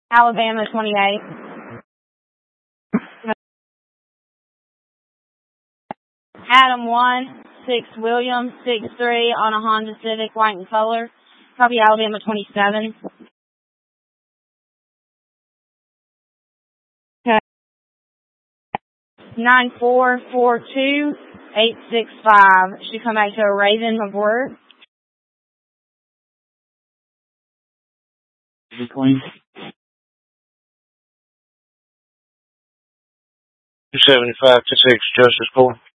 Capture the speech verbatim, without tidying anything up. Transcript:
Alabama twenty-eight. Adam one, six William, six three on a Honda Civic, white and color. Copy Alabama twenty-seven. Okay. nine four four two eight six five. Should come back to a Raven of work. Between two seventy-five to six, Justice Court.